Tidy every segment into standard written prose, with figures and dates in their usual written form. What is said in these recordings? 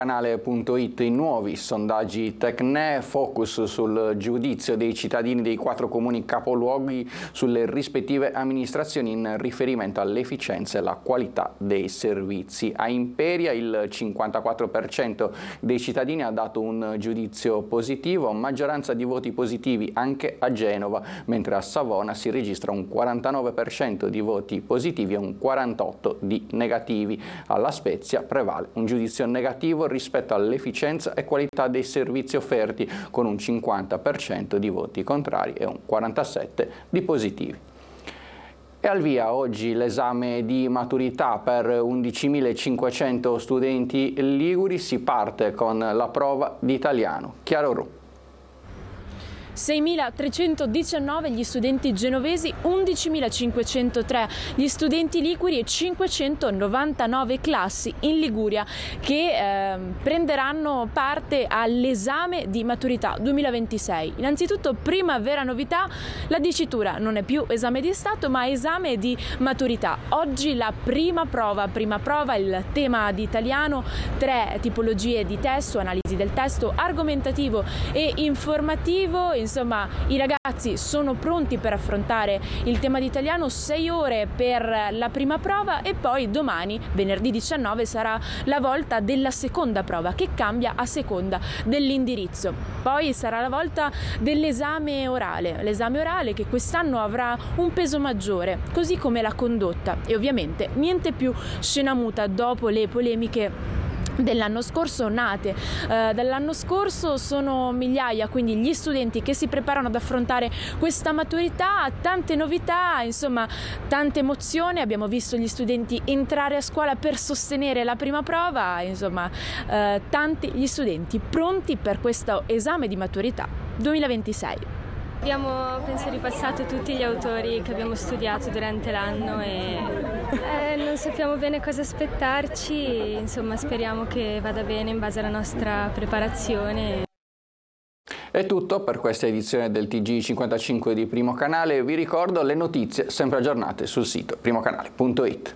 Canale.it, i nuovi sondaggi Tecne, focus sul giudizio dei cittadini dei 4 comuni capoluoghi sulle rispettive amministrazioni in riferimento all'efficienza e alla qualità dei servizi. A Imperia il 54% dei cittadini ha dato un giudizio positivo, maggioranza di voti positivi anche a Genova, mentre a Savona si registra un 49% di voti positivi e un 48% di negativi. Alla Spezia prevale un giudizio negativo rispetto all'efficienza e qualità dei servizi offerti, con un 50% di voti contrari e un 47% di positivi. E al via oggi l'esame di maturità per 11.500 studenti liguri. Si parte con la prova di italiano. Chiaro Ru. 6.319 gli studenti genovesi, 11.503 gli studenti liguri e 599 classi in Liguria che prenderanno parte all'esame di maturità 2026. Innanzitutto, prima vera novità, la dicitura non è più esame di Stato ma esame di maturità. Oggi la prima prova, il tema di italiano, 3 tipologie di testo, analisi del testo, argomentativo e informativo. Insomma, i ragazzi sono pronti per affrontare il tema di italiano, 6 ore per la prima prova e poi domani, venerdì 19, sarà la volta della seconda prova che cambia a seconda dell'indirizzo. Poi sarà la volta dell'esame orale, l'esame orale che quest'anno avrà un peso maggiore, così come la condotta e ovviamente niente più scena muta dopo le polemiche dell'anno scorso nate. Dall'anno scorso sono migliaia quindi gli studenti che si preparano ad affrontare questa maturità, tante novità, insomma tante emozioni. Abbiamo visto gli studenti entrare a scuola per sostenere la prima prova, insomma tanti gli studenti pronti per questo esame di maturità 2026. Penso, ripassato tutti gli autori che abbiamo studiato durante l'anno e non sappiamo bene cosa aspettarci, insomma speriamo che vada bene in base alla nostra preparazione. È tutto per questa edizione del TG55 di Primo Canale. Vi ricordo le notizie sempre aggiornate sul sito primocanale.it.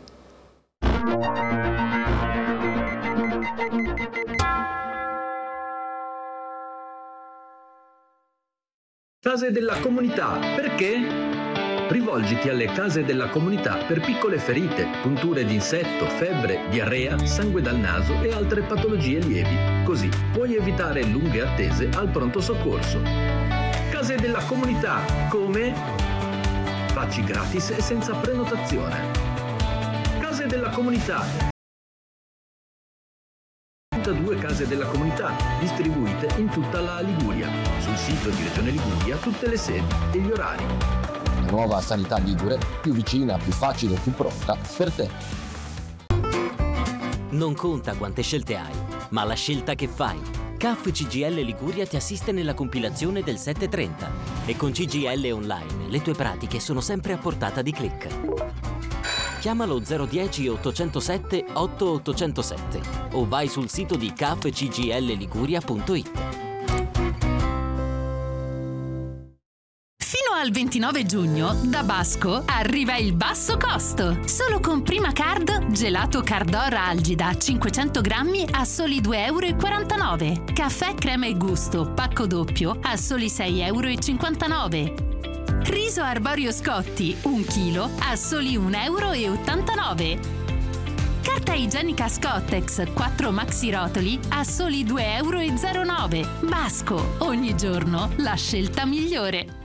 Case della comunità, perché? Rivolgiti alle case della comunità per piccole ferite, punture di insetto, febbre, diarrea, sangue dal naso e altre patologie lievi. Così puoi evitare lunghe attese al pronto soccorso. Case della comunità, come? Facci gratis e senza prenotazione. Case della comunità. 2 case della comunità, distribuite in tutta la Liguria. Sul sito di Regione Liguria tutte le sedi e gli orari. La nuova sanità ligure, più vicina, più facile, più pronta per te. Non conta quante scelte hai, ma la scelta che fai. CAF CGIL Liguria ti assiste nella compilazione del 730 e con CGIL Online le tue pratiche sono sempre a portata di click. Chiamalo 010 807 8807 o vai sul sito di cafcglliguria.it. Fino al 29 giugno da Basco arriva il basso costo. Solo con Prima Card, gelato Cardora Algida 500 grammi a soli 2,49 €. Caffè crema e gusto pacco doppio a soli 6,59 €. Riso arborio Scotti 1 chilo a soli 1,89 €. Carta igienica Scottex 4 maxi rotoli a soli 2,09 €. Basco, ogni giorno la scelta migliore.